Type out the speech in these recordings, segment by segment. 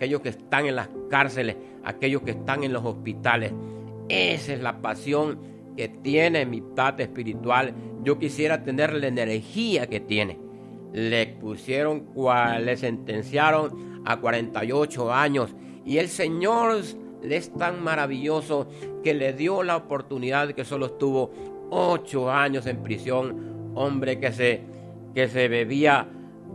aquellos que están en las cárceles, aquellos que están en los hospitales. Esa es la pasión que tiene mi tata espiritual. Yo quisiera tener la energía que tiene. Le sentenciaron a 48 años y el Señor es tan maravilloso que le dio la oportunidad, que solo estuvo 8 años en prisión. Hombre que se bebía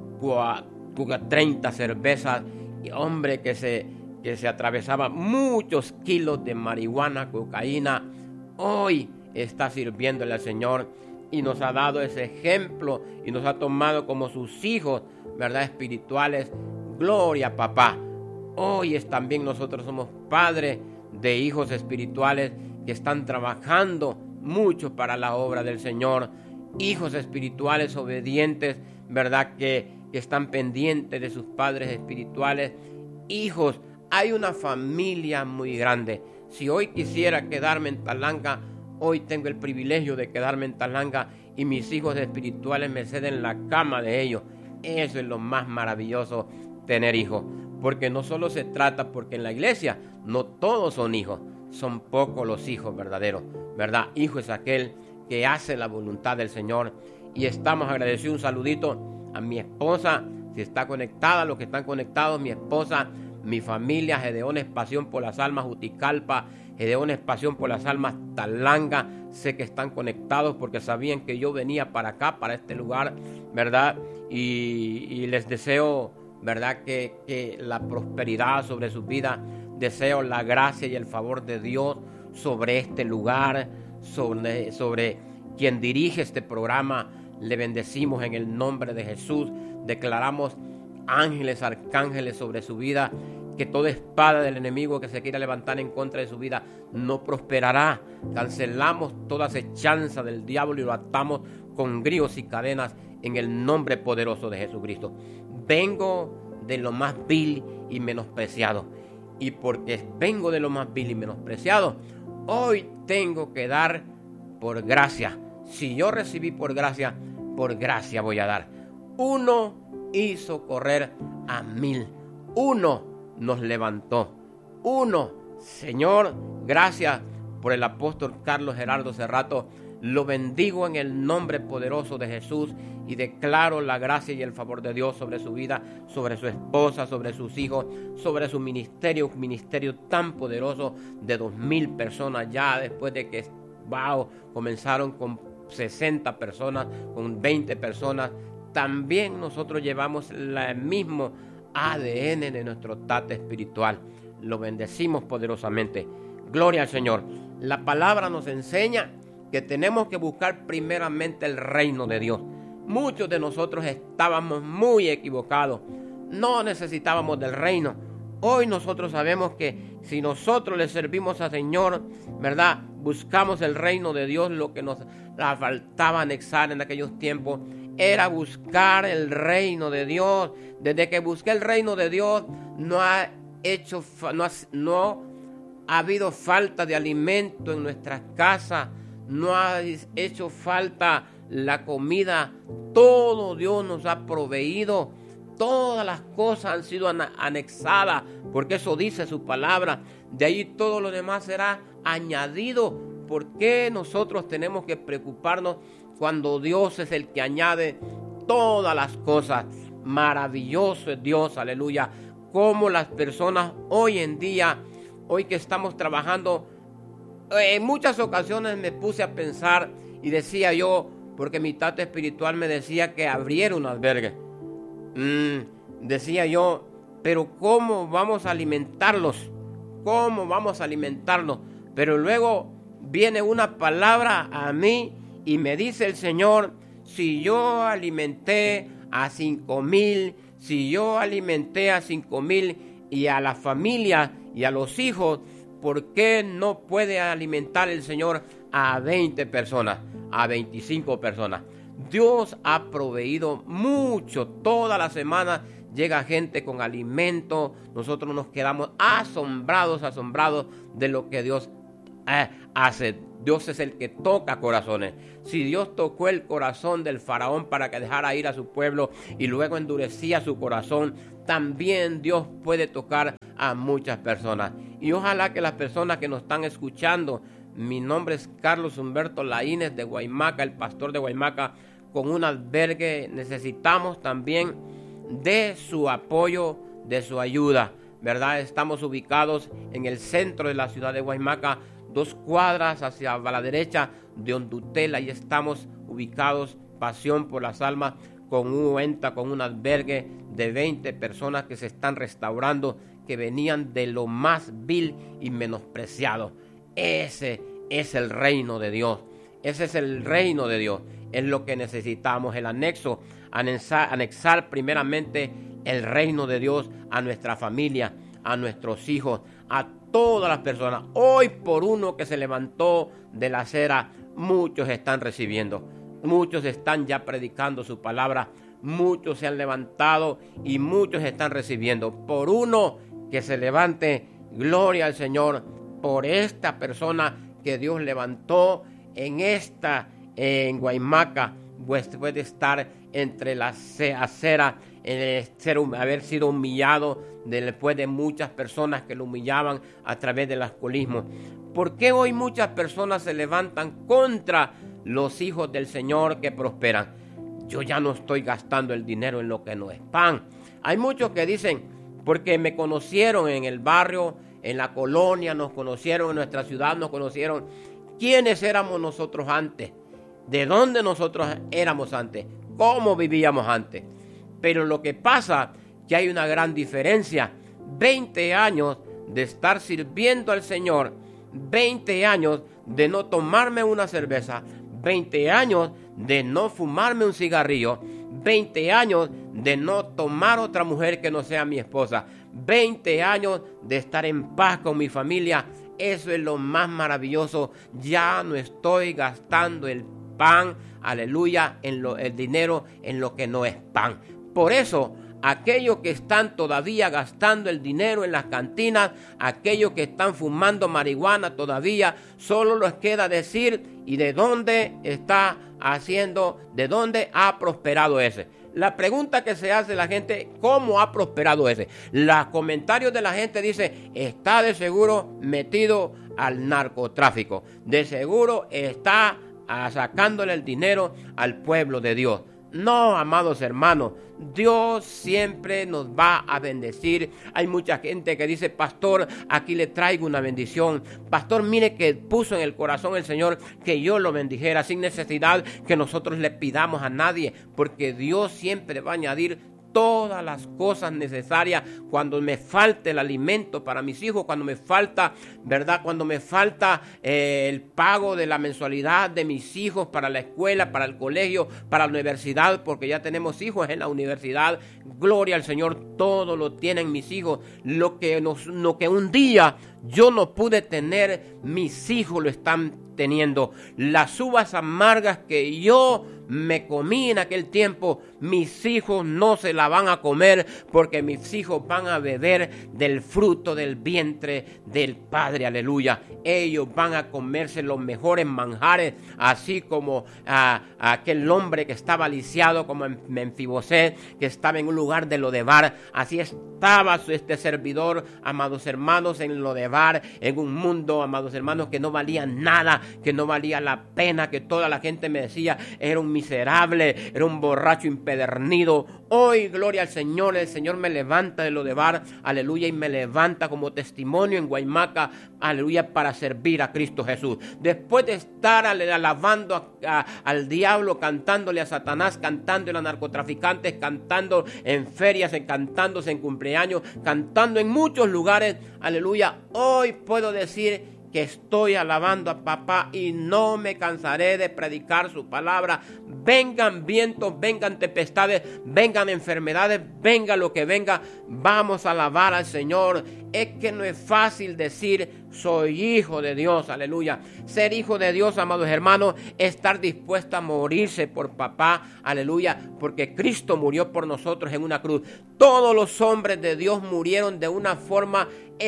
30 cervezas, y hombre que se atravesaba muchos kilos de marihuana, cocaína. Hoy está sirviéndole al Señor y nos ha dado ese ejemplo y nos ha tomado como sus hijos, ¿verdad?, espirituales. Gloria, papá. Hoy también nosotros somos padres de hijos espirituales que están trabajando mucho para la obra del Señor. Hijos espirituales obedientes, ¿verdad?, que están pendientes de sus padres espirituales. Hijos, hay una familia muy grande. Si hoy quisiera quedarme en Talanga, hoy tengo el privilegio de quedarme en Talanga y mis hijos espirituales me ceden la cama de ellos. Eso es lo más maravilloso, tener hijos. Porque no solo se trata, porque en la iglesia no todos son hijos, son pocos los hijos verdaderos, ¿verdad? Hijo es aquel que hace la voluntad del Señor. Y estamos agradecidos. Un saludito a mi esposa, si está conectada, los que están conectados, mi esposa, mi familia, Gedeones Pasión por las Almas Juticalpa, Gedeones Pasión por las Almas Talanga. Sé que están conectados porque sabían que yo venía para acá, para este lugar, ¿verdad? Y les deseo, ¿verdad?, que la prosperidad sobre su vida. Deseo la gracia y el favor de Dios sobre este lugar, sobre quien dirige este programa. Le bendecimos en el nombre de Jesús. Declaramos ángeles, arcángeles sobre su vida. Que toda espada del enemigo que se quiera levantar en contra de su vida no prosperará. Cancelamos toda acechanza del diablo y lo atamos con grillos y cadenas en el nombre poderoso de Jesucristo. Vengo de lo más vil y menospreciado. Y porque vengo de lo más vil y menospreciado, hoy tengo que dar por gracia. Si yo recibí por gracia voy a dar. Uno hizo correr a 1000. Uno nos levantó. Uno, Señor, gracias por el apóstol Carlos Gerardo Cerrato. Lo bendigo en el nombre poderoso de Jesús y declaro la gracia y el favor de Dios sobre su vida, sobre su esposa, sobre sus hijos, sobre su ministerio, un ministerio tan poderoso de 2000 personas ya, después de que comenzaron con 60 personas, con 20 personas. También nosotros llevamos el mismo ADN de nuestro tata espiritual. Lo bendecimos poderosamente. Gloria al Señor. La palabra nos enseña que tenemos que buscar primeramente el reino de Dios. Muchos de nosotros estábamos muy equivocados. No necesitábamos del reino. Hoy nosotros sabemos que si nosotros le servimos al Señor, ¿verdad?, buscamos el reino de Dios. Lo que nos faltaba anexar en aquellos tiempos era buscar el reino de Dios. Desde que busqué el reino de Dios, no ha habido falta de alimento en nuestras casas. No ha hecho falta la comida. Todo Dios nos ha proveído. Todas las cosas han sido anexadas, porque eso dice su palabra. De ahí todo lo demás será añadido. ¿Por qué nosotros tenemos que preocuparnos cuando Dios es el que añade todas las cosas? Maravilloso es Dios, aleluya. Como las personas hoy en día, hoy que estamos trabajando, en muchas ocasiones me puse a pensar y decía yo, porque mi tata espiritual me decía que abriera un albergue. Decía yo, pero ¿cómo vamos a alimentarlos? ¿Cómo vamos a alimentarlos? Pero luego viene una palabra a mí y me dice el Señor, si yo alimenté a 5000, si yo alimenté a 5000 y a la familia y a los hijos, ¿por qué no puede alimentar el Señor a 20 personas, a 25 personas? Dios ha proveído mucho. Toda la semana llega gente con alimento. Nosotros nos quedamos asombrados de lo que Dios hace. Dios es el que toca corazones. Si Dios tocó el corazón del faraón para que dejara ir a su pueblo y luego endurecía su corazón, también Dios puede tocar a muchas personas. Y ojalá que las personas que nos están escuchando, mi nombre es Carlos Humberto Laínez de Guaymaca, el pastor de Guaymaca, con un albergue. Necesitamos también de su apoyo, de su ayuda, ¿verdad? Estamos ubicados en el centro de la ciudad de Guaymaca, 2 cuadras hacia la derecha de Hondutel. Ahí estamos ubicados, Pasión por las Almas, con un albergue de 20 personas que se están restaurando, que venían de lo más vil y menospreciado. Ese es el reino de Dios. Ese es el reino de Dios. Es lo que necesitamos, el anexo, anexar primeramente el reino de Dios a nuestra familia, a nuestros hijos, a todas las personas. Hoy, por uno que se levantó de la acera, muchos están recibiendo. Muchos están ya predicando su palabra. Muchos se han levantado y muchos están recibiendo. Por uno que se levante, gloria al Señor, por esta persona que Dios levantó en Guaymaca, pues puede estar entre la acera, haber sido humillado después de muchas personas que lo humillaban a través del alcoholismo. ¿Por qué hoy muchas personas se levantan contra los hijos del Señor que prosperan? Yo ya no estoy gastando el dinero en lo que no es pan. Hay muchos que dicen, porque me conocieron en el barrio, en la colonia, nos conocieron en nuestra ciudad, nos conocieron. ¿Quiénes éramos nosotros antes? ¿De dónde nosotros éramos antes? ¿Cómo vivíamos antes? Pero lo que pasa es que hay una gran diferencia. 20 años de estar sirviendo al Señor, 20 años de no tomarme una cerveza, 20 años de no fumarme un cigarrillo, 20 años de no tomar otra mujer que no sea mi esposa, 20 años de estar en paz con mi familia. Eso es lo más maravilloso. Ya no estoy gastando el pan, aleluya, el dinero en lo que no es pan. Por eso, aquellos que están todavía gastando el dinero en las cantinas, aquellos que están fumando marihuana todavía, solo les queda decir, ¿y de dónde está haciendo, de dónde ha prosperado ese? La pregunta que se hace la gente, ¿cómo ha prosperado ese? Los comentarios de la gente dice, está de seguro metido al narcotráfico, de seguro está sacándole el dinero al pueblo de Dios. No, amados hermanos, Dios siempre nos va a bendecir. Hay mucha gente que dice, pastor, aquí le traigo una bendición. Pastor, mire que puso en el corazón el Señor que yo lo bendijera sin necesidad que nosotros le pidamos a nadie, porque Dios siempre va a añadir todas las cosas necesarias. Cuando me falte el alimento para mis hijos, cuando me falta, ¿verdad? Cuando me falta el pago de la mensualidad de mis hijos para la escuela, para el colegio, para la universidad, porque ya tenemos hijos en la universidad. Gloria al Señor, todo lo tienen mis hijos. Lo que un día yo no pude tener, mis hijos lo están teniendo. Las uvas amargas que yo me comí en aquel tiempo, mis hijos no se la van a comer, porque mis hijos van a beber del fruto del vientre del Padre, aleluya. Ellos van a comerse los mejores manjares, así como aquel hombre que estaba lisiado, como Menfiboset, que estaba en un lugar de Lodebar. Así estaba este servidor, amados hermanos, en Lodebar, en un mundo, amados hermanos, que no valía nada, que no valía la pena, que toda la gente me decía, era un miserable, era un borracho impedernido. Hoy, gloria al Señor, el Señor me levanta de Lodebar, aleluya, y me levanta como testimonio en Guaymaca, aleluya, para servir a Cristo Jesús. Después de estar alabando al diablo, cantándole a Satanás, cantándole a narcotraficantes, cantando en ferias, cantándose en cumpleaños, cantando en muchos lugares, aleluya, hoy puedo decir que estoy alabando a papá y no me cansaré de predicar su palabra. Vengan vientos, vengan tempestades, vengan enfermedades, venga lo que venga, vamos a alabar al Señor. Es que no es fácil decir soy hijo de Dios, aleluya. Ser hijo de Dios, amados hermanos, es estar dispuesto a morirse por papá, aleluya, porque Cristo murió por nosotros en una cruz. Todos los hombres de Dios murieron de una forma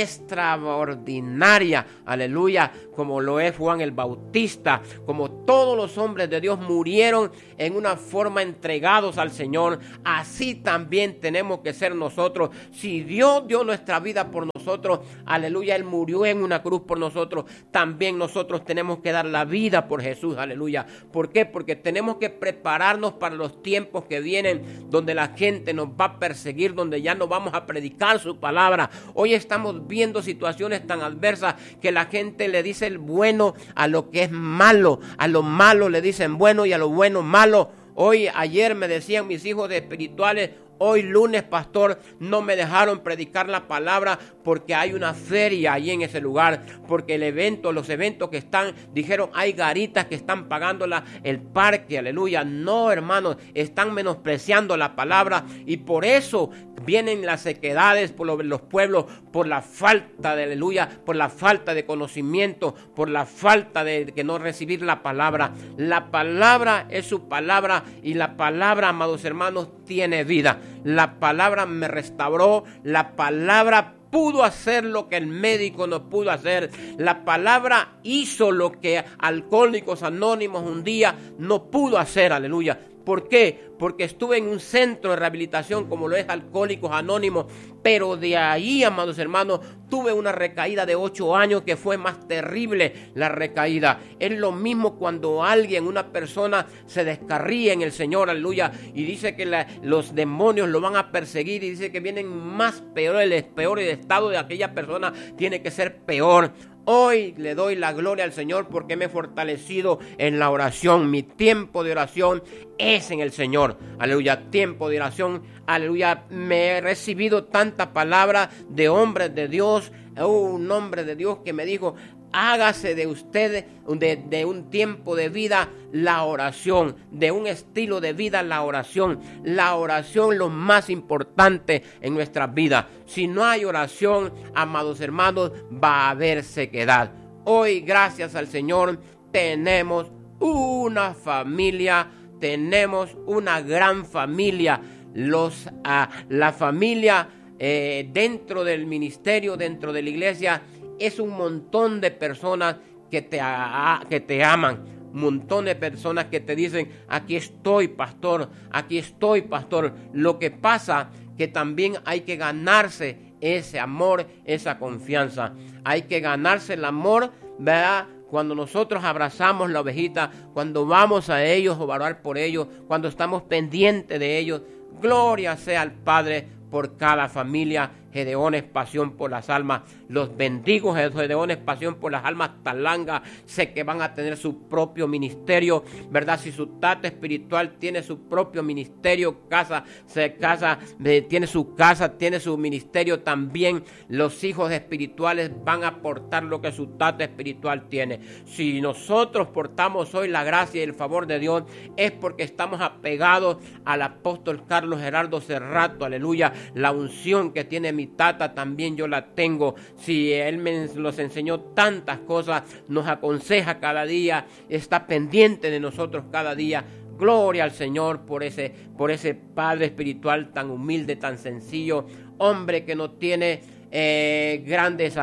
extraordinaria, aleluya, como lo es Juan el Bautista, como todos los hombres de Dios murieron en una forma entregados al Señor. Así también tenemos que ser nosotros. Si Dios dio nuestra vida por nosotros, aleluya, Él murió en una cruz por nosotros, también nosotros tenemos que dar la vida por Jesús, aleluya. ¿Por qué? Porque tenemos que prepararnos para los tiempos que vienen, donde la gente nos va a perseguir, donde ya no vamos a predicar su palabra. Hoy estamos viendo situaciones tan adversas que la gente le dice el bueno a lo que es malo, a lo malo le dicen bueno y a lo bueno malo. Ayer me decían mis hijos espirituales, hoy lunes, pastor, no me dejaron predicar la palabra porque hay una feria ahí en ese lugar, porque los eventos que están, dijeron, hay garitas que están pagando el parque, aleluya. No, hermanos, están menospreciando la palabra y por eso vienen las sequedades por los pueblos, por la falta de, aleluya, por la falta de conocimiento, por la falta de que no recibir la palabra. La palabra es su palabra y la palabra, amados hermanos, tiene vida. La palabra me restauró, la palabra pudo hacer lo que el médico no pudo hacer. La palabra hizo lo que Alcohólicos Anónimos un día no pudo hacer, aleluya. ¿Por qué? Porque estuve en un centro de rehabilitación como lo es Alcohólicos Anónimos, pero de ahí, amados hermanos, tuve una recaída de 8 años que fue más terrible la recaída. Es lo mismo cuando una persona se descarría en el Señor, aleluya, y dice que los demonios lo van a perseguir y dice que vienen más peor el estado de aquella persona tiene que ser peor. Hoy le doy la gloria al Señor porque me he fortalecido en la oración. Mi tiempo de oración es en el Señor. Aleluya, tiempo de oración. Aleluya, me he recibido tanta palabra de hombres de Dios. Un hombre de Dios que me dijo, hágase de ustedes de un tiempo de vida la oración, de un estilo de vida la oración. La oración lo más importante en nuestras vidas. Si no hay oración, amados hermanos, va a haber sequedad. Hoy, gracias al Señor, tenemos una familia, tenemos una gran familia. La familia dentro del ministerio, dentro de la iglesia, es un montón de personas que te aman, un montón de personas que te dicen, aquí estoy, pastor, aquí estoy, pastor. Lo que pasa que también hay que ganarse ese amor, esa confianza. Hay que ganarse el amor, ¿verdad? Cuando nosotros abrazamos la ovejita, cuando vamos a ellos o orar por ellos, cuando estamos pendientes de ellos. Gloria sea al Padre por cada familia. Gedeones, pasión por las almas. Los bendigo, Gedeones, pasión por las almas. Talanga, sé que van a tener su propio ministerio, ¿verdad? Si su tata espiritual tiene su propio ministerio, tiene su casa, tiene su ministerio también. Los hijos espirituales van a aportar lo que su tata espiritual tiene. Si nosotros portamos hoy la gracia y el favor de Dios, es porque estamos apegados al apóstol Carlos Gerardo Cerrato, aleluya. La unción que tiene mi tata también yo la tengo. Si él nos enseñó tantas cosas, nos aconseja cada día, está pendiente de nosotros cada día. Gloria al Señor por ese padre espiritual tan humilde, tan sencillo, hombre que no tiene grande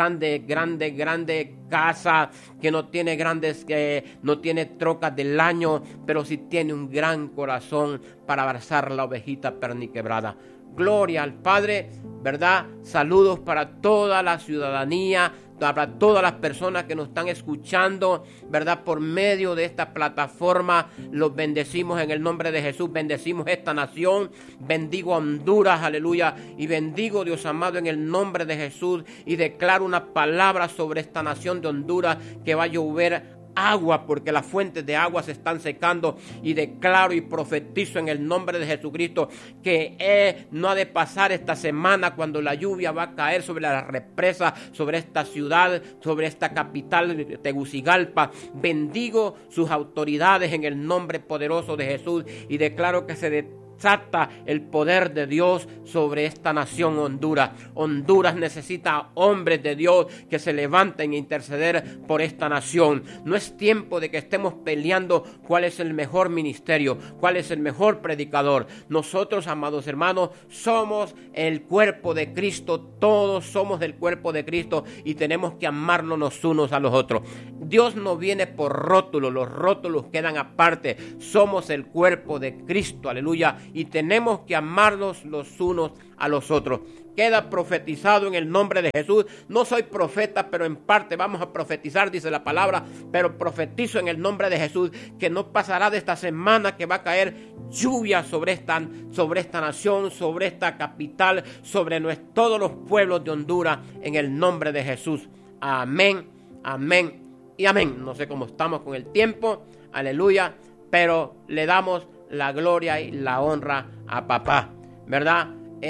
casa, que no tiene trocas del año, pero sí tiene un gran corazón para abrazar la ovejita perniquebrada. Gloria al Padre, ¿verdad? Saludos para toda la ciudadanía, para todas las personas que nos están escuchando, ¿verdad? Por medio de esta plataforma, los bendecimos en el nombre de Jesús, bendecimos esta nación, bendigo a Honduras, aleluya, y bendigo, Dios amado, en el nombre de Jesús, y declaro una palabra sobre esta nación de Honduras, que va a llover agua, porque las fuentes de agua se están secando, y declaro y profetizo en el nombre de Jesucristo que no ha de pasar esta semana cuando la lluvia va a caer sobre las represas, sobre esta ciudad, sobre esta capital Tegucigalpa. Bendigo sus autoridades en el nombre poderoso de Jesús y declaro que se desata el poder de Dios sobre esta nación Honduras. Honduras necesita hombres de Dios que se levanten a interceder por esta nación. No es tiempo de que estemos peleando cuál es el mejor ministerio, cuál es el mejor predicador. Nosotros, amados hermanos, somos el cuerpo de Cristo. Todos somos del cuerpo de Cristo y tenemos que amarnos los unos a los otros. Dios no viene por rótulos, los rótulos quedan aparte. Somos el cuerpo de Cristo, aleluya, y tenemos que amarnos los unos a los otros. Queda profetizado en el nombre de Jesús. No soy profeta, pero en parte vamos a profetizar, dice la palabra, pero profetizo en el nombre de Jesús que no pasará de esta semana que va a caer lluvia sobre esta nación, sobre esta capital, sobre todos los pueblos de Honduras, en el nombre de Jesús. Amén, amén y amén. No sé cómo estamos con el tiempo, aleluya, pero le damos la gloria y la honra a papá, ¿verdad?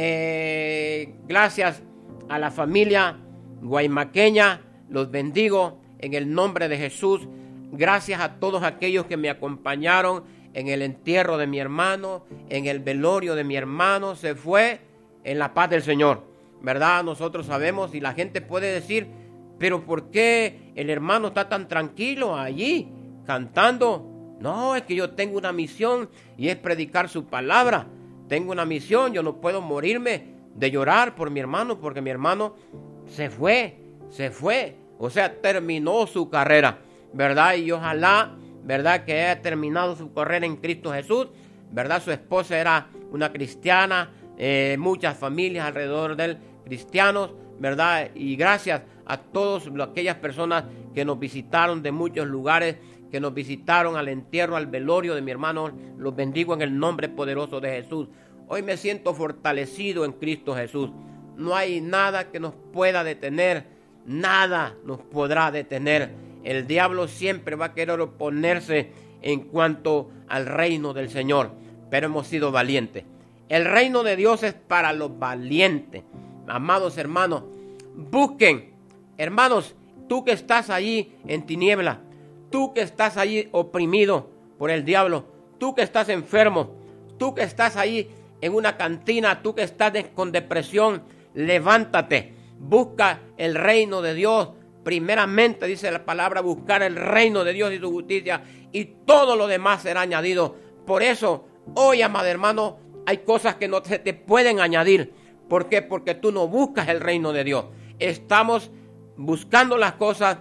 Gracias a la familia guaymaqueña, los bendigo en el nombre de Jesús. Gracias a todos aquellos que me acompañaron en el entierro de mi hermano, en el velorio de mi hermano. Se fue en la paz del Señor, ¿verdad? Nosotros sabemos y la gente puede decir, pero ¿por qué el hermano está tan tranquilo allí cantando? No, es que yo tengo una misión y es predicar su palabra. Tengo una misión, yo no puedo morirme de llorar por mi hermano, porque mi hermano se fue, o sea, terminó su carrera, ¿verdad? Y ojalá, ¿verdad?, que haya terminado su carrera en Cristo Jesús, ¿verdad? Su esposa era una cristiana, muchas familias alrededor de él cristianos, ¿verdad? Y gracias a todas aquellas personas que nos visitaron de muchos lugares, que nos visitaron al entierro, al velorio de mi hermano. Los bendigo en el nombre poderoso de Jesús. Hoy me siento fortalecido en Cristo Jesús. No hay nada que nos pueda detener. Nada nos podrá detener. El diablo siempre va a querer oponerse en cuanto al reino del Señor. Pero hemos sido valientes. El reino de Dios es para los valientes. Amados hermanos, busquen. Hermanos, tú que estás allí en tiniebla, tú que estás allí oprimido por el diablo, tú que estás enfermo, tú que estás ahí en una cantina, tú que estás con depresión, levántate, busca el reino de Dios. Primeramente dice la palabra, buscar el reino de Dios y su justicia, y todo lo demás será añadido. Por eso, hoy, amado hermano, hay cosas que no se te pueden añadir. ¿Por qué? Porque tú no buscas el reino de Dios. Estamos buscando las cosas,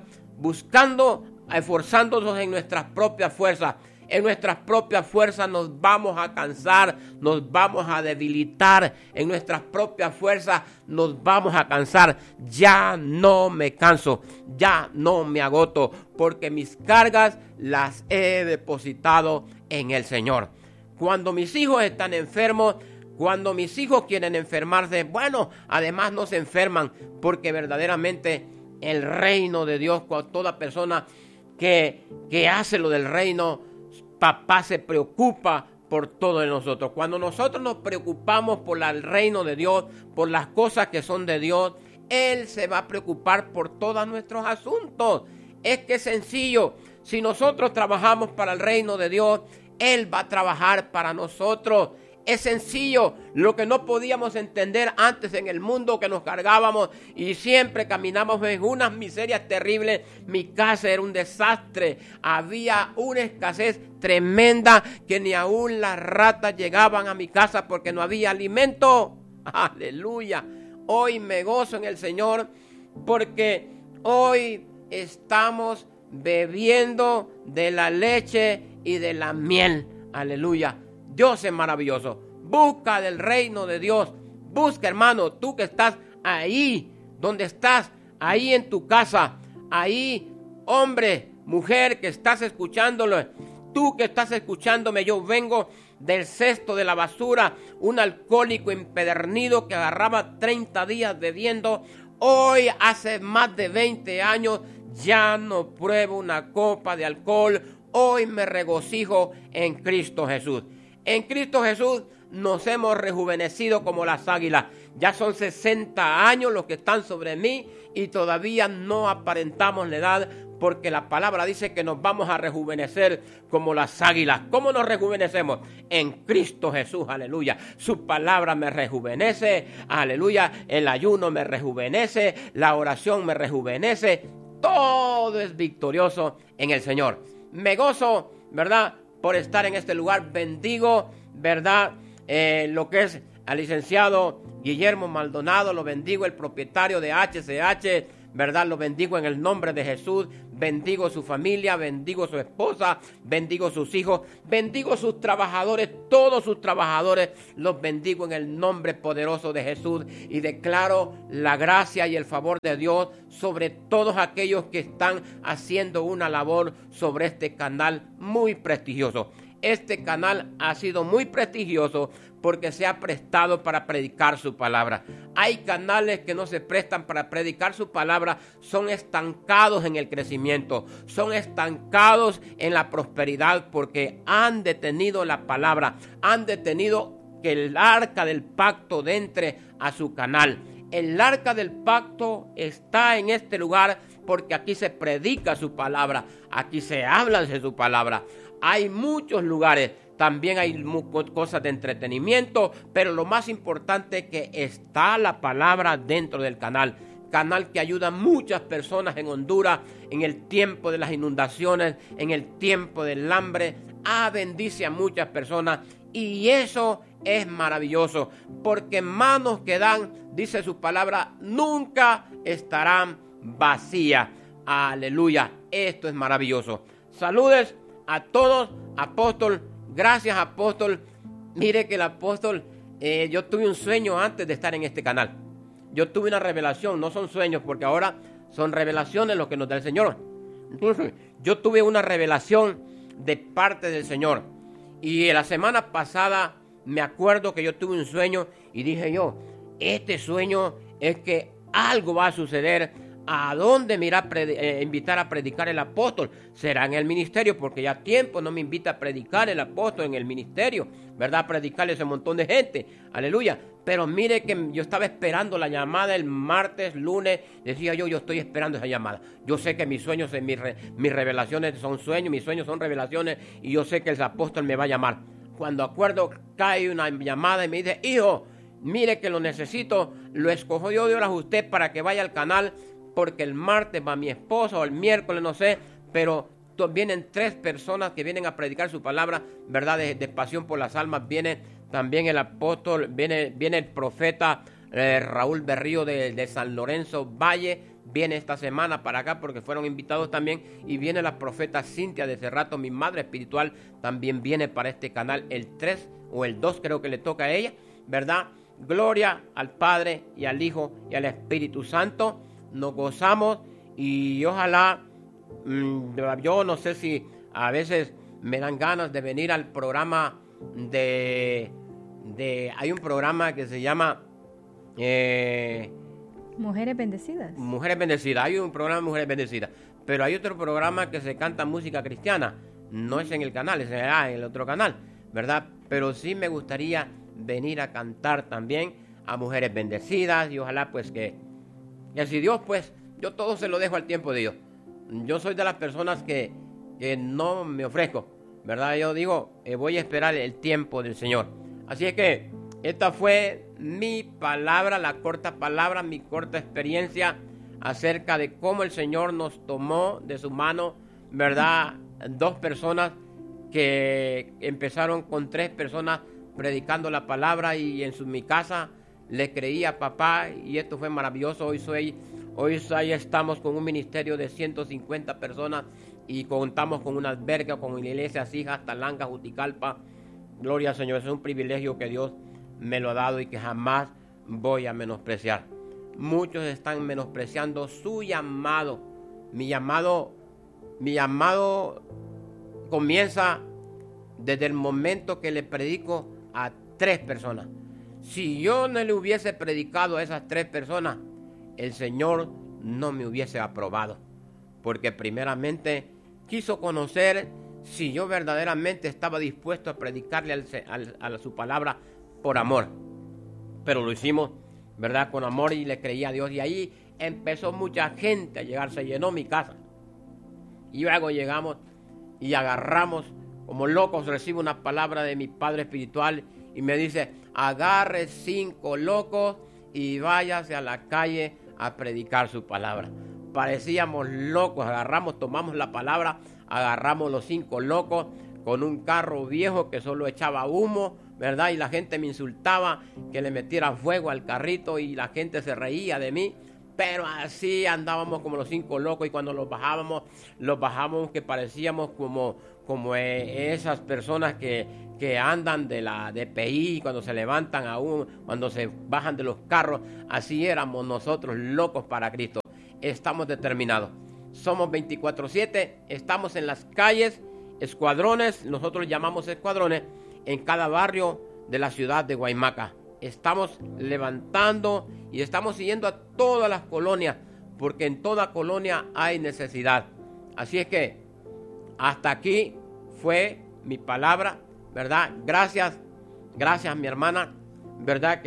esforzándonos en nuestras propias fuerzas. En nuestras propias fuerzas nos vamos a cansar, nos vamos a debilitar. En nuestras propias fuerzas nos vamos a cansar. Ya no me canso, ya no me agoto, porque mis cargas las he depositado en el Señor. Cuando mis hijos están enfermos, cuando mis hijos quieren enfermarse, bueno, además no se enferman, porque verdaderamente el reino de Dios, con toda persona que hace lo del reino, papá se preocupa por todo de nosotros. Cuando nosotros nos preocupamos por el reino de Dios, por las cosas que son de Dios, Él se va a preocupar por todos nuestros asuntos. Es que es sencillo. Si nosotros trabajamos para el reino de Dios, Él va a trabajar para nosotros. Es sencillo. Lo que no podíamos entender antes en el mundo, que nos cargábamos y siempre caminamos en unas miserias terribles. Mi casa era un desastre. Había una escasez tremenda que ni aún las ratas llegaban a mi casa porque no había alimento. Aleluya. Hoy me gozo en el Señor porque hoy estamos bebiendo de la leche y de la miel. Aleluya. Dios es maravilloso. Busca del reino de Dios. Busca, hermano, tú que estás ahí, donde estás, ahí en tu casa, ahí, hombre, mujer, que estás escuchándolo, tú que estás escuchándome, yo vengo del cesto de la basura, un alcohólico empedernido que agarraba 30 días bebiendo. Hoy, hace más de 20 años, ya no pruebo una copa de alcohol. Hoy me regocijo en Cristo Jesús. En Cristo Jesús nos hemos rejuvenecido como las águilas. Ya son 60 años los que están sobre mí y todavía no aparentamos la edad, porque la palabra dice que nos vamos a rejuvenecer como las águilas. ¿Cómo nos rejuvenecemos? En Cristo Jesús, aleluya. Su palabra me rejuvenece, aleluya. El ayuno me rejuvenece, la oración me rejuvenece. Todo es victorioso en el Señor. Me gozo, ¿verdad?, por estar en este lugar. Bendigo, ¿verdad?, lo que es al licenciado Guillermo Maldonado. Lo bendigo, el propietario de HCH, ¿verdad? Lo bendigo en el nombre de Jesús. Bendigo su familia, bendigo su esposa, bendigo sus hijos, bendigo sus trabajadores, todos sus trabajadores. Los bendigo en el nombre poderoso de Jesús y declaro la gracia y el favor de Dios sobre todos aquellos que están haciendo una labor sobre este canal muy prestigioso. Este canal ha sido muy prestigioso porque se ha prestado para predicar su palabra. Hay canales que no se prestan para predicar su palabra, son estancados en el crecimiento, son estancados en la prosperidad porque han detenido la palabra, han detenido que el arca del pacto entre a su canal. El arca del pacto está en este lugar porque aquí se predica su palabra, aquí se habla de su palabra. Hay muchos lugares, también hay cosas de entretenimiento, pero lo más importante es que está la palabra dentro del canal. Canal que ayuda a muchas personas en Honduras en el tiempo de las inundaciones, en el tiempo del hambre. Bendice a muchas personas y eso es maravilloso, porque manos que dan, dice su palabra, nunca estarán vacías. Aleluya, esto es maravilloso. Saludes a todos, apóstol. Gracias, apóstol. Mire que el apóstol, yo tuve un sueño antes de estar en este canal. Yo tuve una revelación, no son sueños, porque ahora son revelaciones lo que nos da el Señor. Entonces, yo tuve una revelación de parte del Señor. Y la semana pasada me acuerdo que yo tuve un sueño y dije yo, este sueño es que algo va a suceder. ¿A dónde me irá a invitar a predicar el apóstol? Será en el ministerio, porque ya tiempo no me invita a predicar el apóstol en el ministerio, ¿verdad? A predicarle a ese montón de gente, aleluya. Pero mire que yo estaba esperando la llamada el martes, lunes, decía yo estoy esperando esa llamada. Yo sé que mis sueños, mis revelaciones son sueños, mis sueños son revelaciones, y yo sé que el apóstol me va a llamar. Cuando acuerdo, cae una llamada y me dice, hijo, mire que lo necesito, lo escojo yo de horas usted para que vaya al canal, porque el martes va mi esposa o el miércoles, no sé, pero vienen 3 personas que vienen a predicar su palabra, ¿verdad? De pasión por las almas. Viene también el apóstol, viene el profeta Raúl Berrío de San Lorenzo Valle, viene esta semana para acá porque fueron invitados también, y viene la profeta Cintia de Cerrato, mi madre espiritual, también viene para este canal el 3 o el 2 creo que le toca a ella, ¿verdad? Gloria al Padre y al Hijo y al Espíritu Santo. Nos gozamos y ojalá, yo no sé si a veces me dan ganas de venir al programa hay un programa que se llama Mujeres Bendecidas. Mujeres Bendecidas, hay un programa de Mujeres Bendecidas, pero hay otro programa que se canta música cristiana, no es en el canal, es en el otro canal, ¿verdad? Pero sí me gustaría venir a cantar también a Mujeres Bendecidas y ojalá pues que si Dios, pues, yo todo se lo dejo al tiempo de Dios. Yo soy de las personas que no me ofrezco, ¿verdad? Yo digo, voy a esperar el tiempo del Señor. Así es que esta fue mi palabra, la corta palabra, mi corta experiencia acerca de cómo el Señor nos tomó de su mano, ¿verdad? 2 personas que empezaron con 3 personas predicando la palabra y mi casa le creí a papá y esto fue maravilloso. Hoy estamos con un ministerio de 150 personas y contamos con una alberca, con una iglesia así hasta Langa, Juticalpa. Gloria al Señor, es un privilegio que Dios me lo ha dado y que jamás voy a menospreciar. Muchos están menospreciando su llamado. Mi llamado comienza desde el momento que le predico a 3 personas. Si yo no le hubiese predicado a esas 3 personas, el Señor no me hubiese aprobado. Porque primeramente quiso conocer si yo verdaderamente estaba dispuesto a predicarle a su palabra por amor. Pero lo hicimos, ¿verdad? Con amor y le creí a Dios. Y ahí empezó mucha gente a llegar, se llenó mi casa. Y luego llegamos y agarramos, como locos, recibo una palabra de mi padre espiritual y me dice, agarre 5 locos y váyase a la calle a predicar su palabra. Parecíamos locos, tomamos la palabra, agarramos los 5 locos con un carro viejo que solo echaba humo, ¿verdad? Y la gente me insultaba que le metiera fuego al carrito y la gente se reía de mí. Pero así andábamos como los 5 locos, y cuando los bajábamos que parecíamos como esas personas que andan de la DPI cuando se levantan aún, cuando se bajan de los carros. Así éramos nosotros, locos para Cristo. Estamos determinados. Somos 24/7, estamos en las calles, escuadrones, nosotros llamamos escuadrones, en cada barrio de la ciudad de Guaymaca. Estamos levantando y estamos siguiendo a todas las colonias, porque en toda colonia hay necesidad. Así es que hasta aquí fue mi palabra, ¿verdad? Gracias mi hermana, ¿verdad?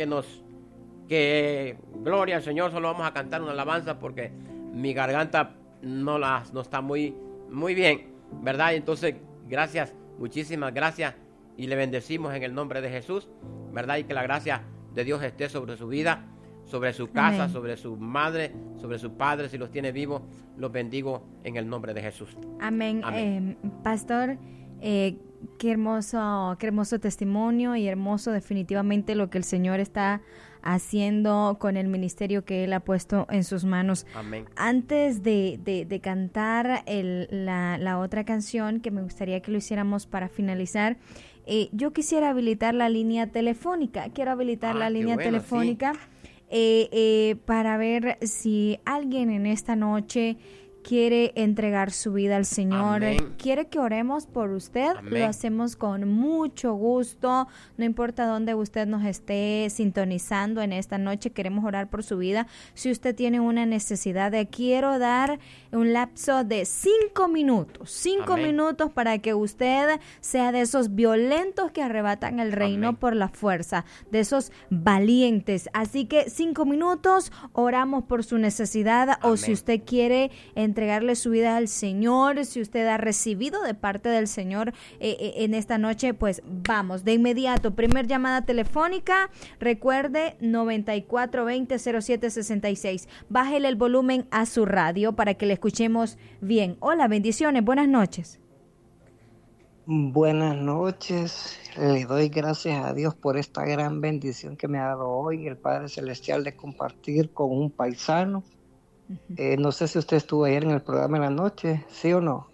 Que gloria al Señor. Solo vamos a cantar una alabanza porque mi garganta no está muy bien, ¿verdad? Entonces, gracias, muchísimas gracias, y le bendecimos en el nombre de Jesús, ¿verdad? Y que la gracia de Dios esté sobre su vida, sobre su casa, amén, sobre su madre, sobre su padre, si los tiene vivos. Los bendigo en el nombre de Jesús. Amén. Amén. Pastor, qué hermoso testimonio, y hermoso definitivamente lo que el Señor está haciendo con el ministerio que Él ha puesto en sus manos. Amén. Antes de cantar la otra canción, que me gustaría que lo hiciéramos para finalizar, yo quisiera habilitar la línea telefónica. Quiero habilitar la línea telefónica, sí, para ver si alguien en esta noche quiere entregar su vida al Señor. Amén. Quiere que oremos por usted. Amén. Lo hacemos con mucho gusto. No importa dónde usted nos esté sintonizando en esta noche, queremos orar por su vida. Si usted tiene una necesidad, quiero dar un lapso de 5 minutos. 5 minutos para que usted sea de esos violentos que arrebatan el reino, amén, por la fuerza, de esos valientes. Así que 5 minutos, oramos por su necesidad. Amén. O si usted quiere entregarle su vida al Señor, si usted ha recibido de parte del Señor en esta noche, pues vamos de inmediato. Primer llamada telefónica, recuerde 9420-0766. Bájele el volumen a su radio para que le escuchemos bien. Hola, bendiciones, buenas noches. Buenas noches, le doy gracias a Dios por esta gran bendición que me ha dado hoy el Padre Celestial de compartir con un paisano. No sé si usted estuvo ayer en el programa en la noche, ¿sí o no?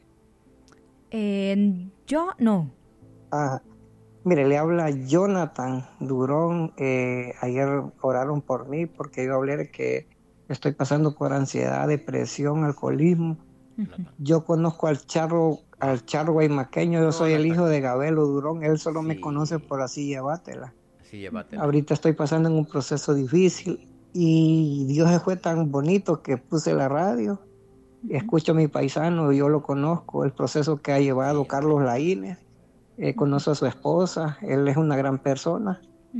Yo no. Mire, le habla Jonathan Durón. Ayer oraron por mí porque yo hablé de que estoy pasando por ansiedad, depresión, alcoholismo. Yo conozco al charro guaymaqueño. Yo soy el hijo de Gabelo Durón. Él solo me conoce por Así Llévatela. Ahorita estoy pasando en un proceso difícil. Y Dios fue tan bonito que puse la radio, escucho a mi paisano, yo lo conozco, el proceso que ha llevado Carlos Laínez, conozco a su esposa, él es una gran persona,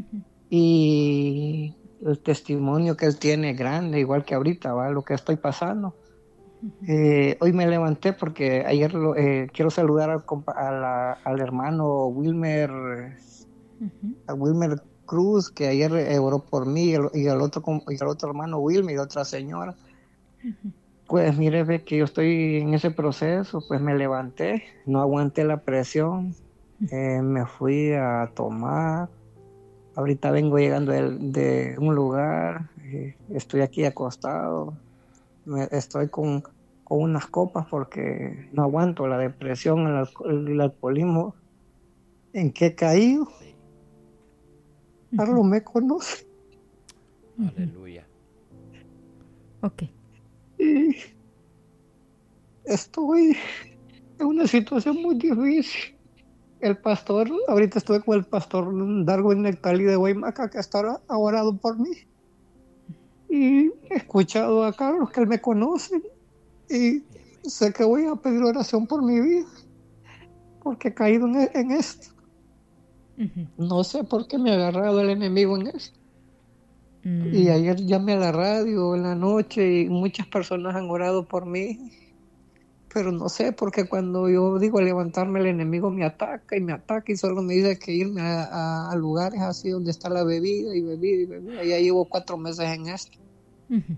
y el testimonio que él tiene es grande, igual que ahorita, ¿va? Lo que estoy pasando. Hoy me levanté porque ayer quiero saludar al hermano Wilmer, a Wilmer Cruz, que ayer oró por mí, y al otro hermano Wilmer y otra señora. Pues mire, ve que yo estoy en ese proceso. Pues me levanté, no aguanté la presión, me fui a tomar. Ahorita vengo llegando de un lugar, estoy aquí acostado, estoy con unas copas porque no aguanto la depresión, el alcoholismo en que he caído. Carlos me conoce. Aleluya. Ok. Y estoy en una situación muy difícil. El pastor, ahorita estuve con el pastor Darwin Nectali de Guaymaca, que ha orado por mí. Y he escuchado a Carlos, que él me conoce. Y sé que voy a pedir oración por mi vida, porque he caído en esto. No sé por qué me ha agarrado el enemigo en esto. Y ayer llamé a la radio en la noche y muchas personas han orado por mí. pero no sé, porque cuando yo digo levantarme, el enemigo me ataca y solo me dice que irme a lugares así donde está la bebida y bebida y bebida. Ya llevo 4 meses en esto. Ujú.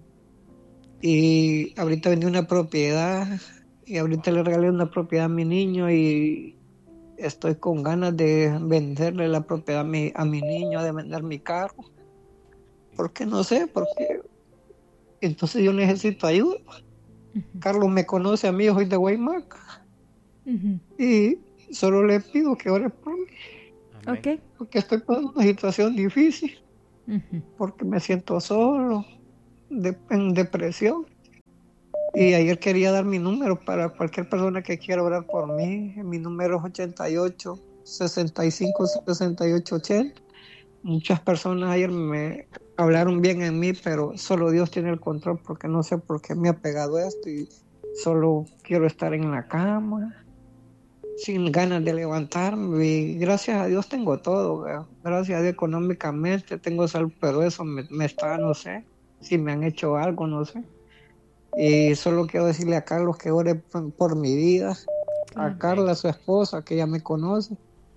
Y ahorita vendí una propiedad y ahorita le regalé una propiedad a mi niño y estoy con ganas de venderle la propiedad a mi niño, de vender mi carro. Porque no sé, porque entonces yo necesito ayuda. Ujú. Carlos me conoce a mí, yo soy de Guaymac. Ujú. Y solo le pido que ore por mí, Amén. Ok. porque estoy pasando una situación difícil, Ujú. porque me siento solo, en depresión. Y ayer quería dar mi número para cualquier persona que quiera orar por mí. Mi número es 88 65 68 80. Muchas personas ayer me hablaron bien en mí, pero solo Dios tiene el control, porque no sé por qué me ha pegado esto y solo quiero estar en la cama sin ganas de levantarme. Y gracias a Dios tengo todo, ¿verdad? Gracias a Dios económicamente tengo salud, pero eso me está, no sé, si me han hecho algo, no sé. Y solo quiero decirle a Carlos que ore por mi vida, a Claro. Carla, su esposa, que ya me conoce,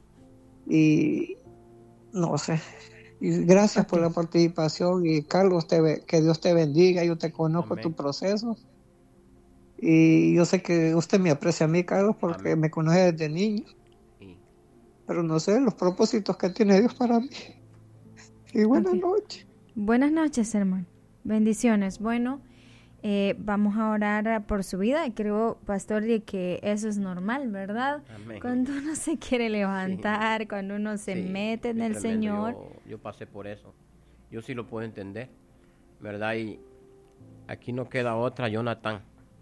y no sé. Y gracias por Ok. la participación. Y Carlos, que Dios te bendiga. Yo te conozco Amén. tu proceso. Y yo sé que usted me aprecia a mí, Carlos, porque Amén. me conoce desde niño. Sí. Pero no sé los propósitos que tiene Dios para mí. Y buenas Ok. noches. Buenas noches, hermano. Bendiciones. Bueno, vamos a orar por su vida. Creo, pastor, de que eso es normal, ¿verdad? Amén. Cuando uno se quiere levantar, cuando uno se Sí, mete en es el tremendo. Señor. Yo pasé por eso. Yo sí lo puedo entender, ¿verdad? Y aquí no queda otra, Jonathan,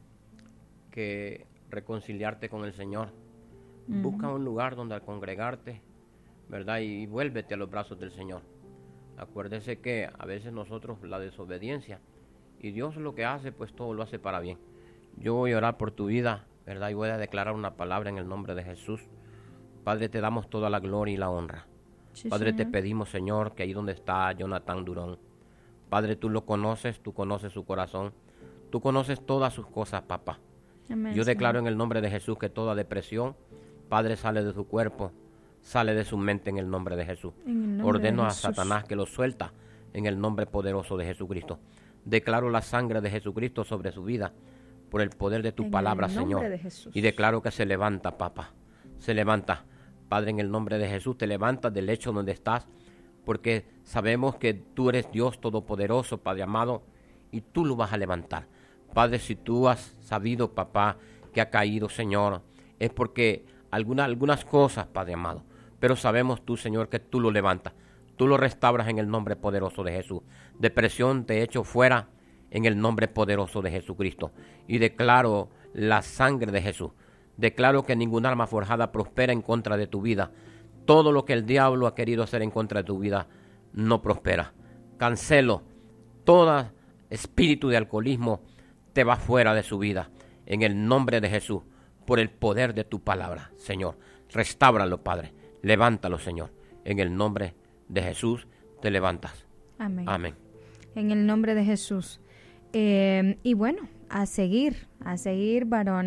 que reconciliarte con el Señor. Busca un lugar donde al congregarte, ¿verdad? Y vuélvete a los brazos del Señor. Acuérdese que a veces nosotros la desobediencia, y Dios lo que hace, pues todo lo hace para bien. Yo voy a orar por tu vida, ¿verdad? Y voy a declarar una palabra en el nombre de Jesús. Padre, te damos toda la gloria y la honra. Sí, Padre, te Señor. pedimos, Señor, que ahí donde está Jonathan Durón, Padre, tú lo conoces, tú conoces su corazón, tú conoces todas sus cosas, papá. Amén, Yo declaro Señor. en el nombre de Jesús que toda depresión, Padre, sale de su cuerpo, sale de su mente en el nombre de Jesús. En el nombre de Ordeno a Jesús. Satanás que lo suelta en el nombre poderoso de Jesucristo. Declaro la sangre de Jesucristo sobre su vida por el poder de tu En palabra, el nombre Señor. de Jesús. Y declaro que se levanta, papá. Se levanta. Padre, en el nombre de Jesús, te levantas del lecho donde estás, porque sabemos que tú eres Dios todopoderoso, Padre amado, y tú lo vas a levantar. Padre, si tú has sabido, papá, que ha caído, Señor, es porque algunas cosas, Padre amado, pero sabemos tú, Señor, que tú lo levantas, tú lo restauras en el nombre poderoso de Jesús. Depresión te echo fuera en el nombre poderoso de Jesucristo, y declaro la sangre de Jesús. Declaro que ninguna arma forjada prospera en contra de tu vida. Todo lo que el diablo ha querido hacer en contra de tu vida no prospera. Cancelo todo espíritu de alcoholismo, te va fuera de su vida. En el nombre de Jesús, por el poder de tu palabra, Señor. Restáuralo, Padre. Levántalo, Señor. En el nombre de Jesús te levantas. Amén. Amén. En el nombre de Jesús. Y bueno, a seguir, varón.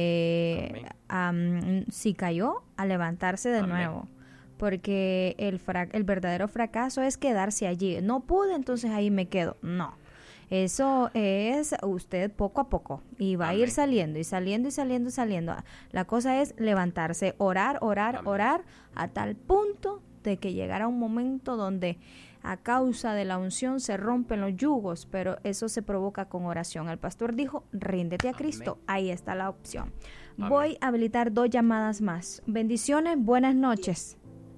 Si cayó, a levantarse de Amén. nuevo. Porque el verdadero fracaso es quedarse allí. No pude, entonces ahí me quedo. No. Eso es usted poco a poco. Y va a ir Amén. saliendo y saliendo y saliendo y saliendo. La cosa es levantarse, orar, Amén. orar, a tal punto de que llegara un momento donde a causa de la unción se rompen los yugos, pero eso se provoca con oración. El pastor dijo, ríndete a Cristo. Amén. Ahí está la opción. Amén. Voy a habilitar 2 llamadas más. Bendiciones, buenas noches.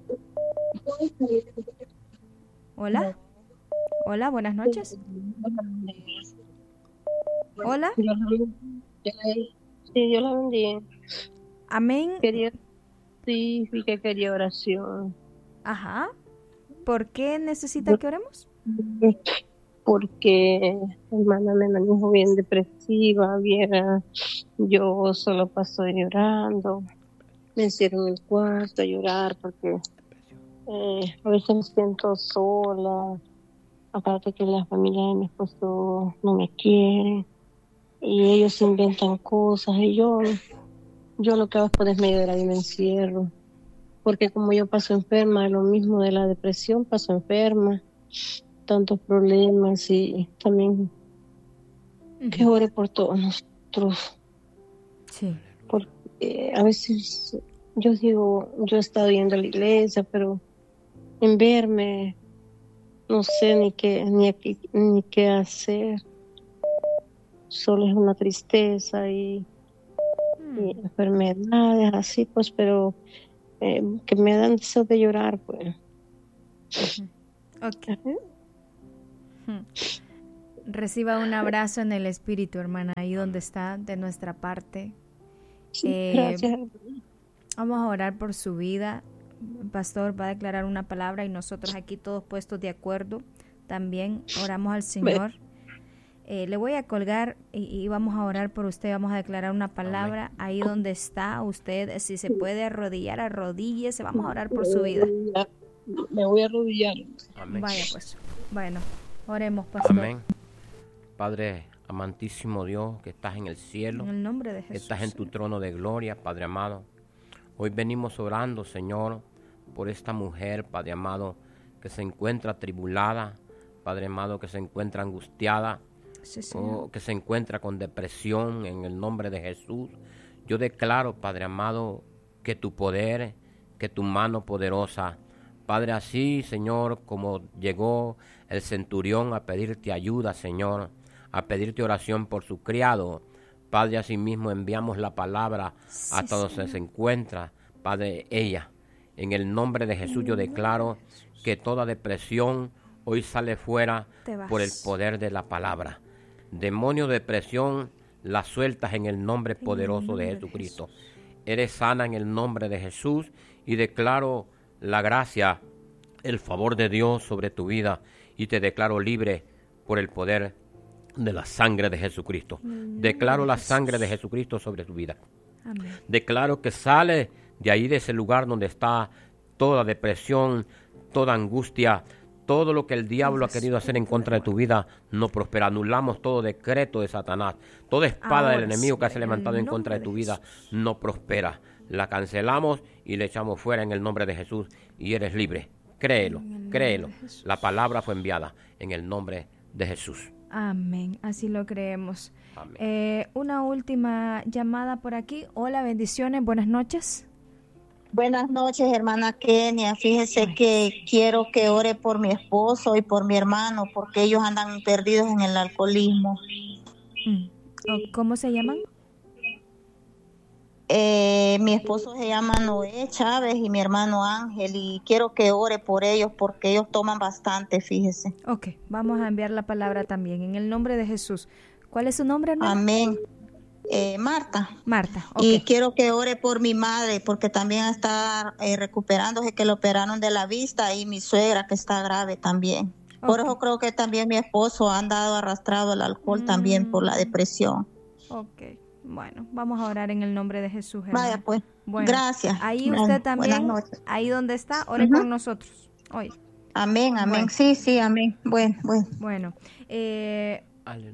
Hola. Hola, buenas noches. Hola. Sí, yo la bendiga. Amén. Sí, que quería oración. Ajá. ¿Por qué necesita que oremos? Porque, hermana, me manejo bien depresiva, viera, yo solo paso llorando, me encierro en el cuarto a llorar porque a veces me siento sola, aparte que la familia de mi esposo no me quiere, y ellos inventan cosas y yo lo que hago es ponerme a llorar y me encierro, porque como yo paso enferma, lo mismo de la depresión, paso enferma, tantos problemas y también que ore por todos nosotros. Sí. Porque a veces yo digo, yo he estado yendo a la iglesia, pero en verme no sé ni qué hacer. Solo es una tristeza y enfermedades así, pues, pero que me dan deseo de llorar, pues. Okay. Reciba un abrazo en el espíritu, hermana, ahí donde está, de nuestra parte. Sí, gracias. Vamos a orar por su vida. Pastor va a declarar una palabra y nosotros aquí todos puestos de acuerdo. También oramos al Señor. Le voy a colgar y vamos a orar por usted. Vamos a declarar una palabra ahí donde está usted. Si se puede arrodillar, arrodíllese. Vamos a orar por su vida. Me voy a arrodillar. Amén. Vaya pues. Bueno, oremos, pastor. Amén. Padre amantísimo Dios, que estás en el cielo. En el nombre de Jesús. Que estás en tu trono de gloria, Padre amado. Hoy venimos orando, Señor, por esta mujer, Padre amado, que se encuentra atribulada, Padre amado, que se encuentra angustiada, sí, que se encuentra con depresión. En el nombre de Jesús, yo declaro, Padre amado, que tu poder, que tu mano poderosa, Padre, así, Señor, como llegó el centurión a pedirte ayuda, Señor, a pedirte oración por su criado, Padre, así mismo enviamos la palabra hasta donde se encuentra, Padre, ella. En el nombre de Jesús yo declaro que toda depresión hoy sale fuera por el poder de la palabra. Demonio de depresión, la sueltas en el nombre poderoso de Jesucristo. Eres sana en el nombre de Jesús y declaro la gracia, el favor de Dios sobre tu vida y te declaro libre por el poder de la sangre de Jesucristo. Declaro la sangre de Jesucristo sobre tu vida. Amén. Declaro que sale de ahí, de ese lugar donde está toda depresión, toda angustia, todo lo que el diablo ha querido hacer en contra de tu vida no prospera. Anulamos todo decreto de Satanás. Toda espada del enemigo que se ha levantado en contra de tu vida no prospera. La cancelamos y le echamos fuera en el nombre de Jesús y eres libre. Créelo, créelo. La palabra fue enviada en el nombre de Jesús. Amén, así lo creemos. Una última llamada por aquí. Hola, bendiciones, buenas noches. Buenas noches, hermana Kenia. Fíjese que quiero que ore por mi esposo y por mi hermano, porque ellos andan perdidos en el alcoholismo. ¿Cómo se llaman? Mi esposo se llama Noé Chávez y mi hermano Ángel, y quiero que ore por ellos porque ellos toman bastante, fíjese. Ok, vamos a enviar la palabra también en el nombre de Jesús. ¿Cuál es su nombre, hermano? Amén. Marta. Marta, okay. Y quiero que ore por mi madre porque también está recuperándose, que le operaron de la vista, y mi suegra que está grave también. Por eso creo que también mi esposo ha andado arrastrado al alcohol también por la depresión. Ok. Bueno, vamos a orar en el nombre de Jesús, hermano. Vaya pues, bueno, gracias. Ahí usted también, ahí donde está, ore con nosotros hoy. Amén, amén. Bueno. Sí, amén. Bueno. Bueno,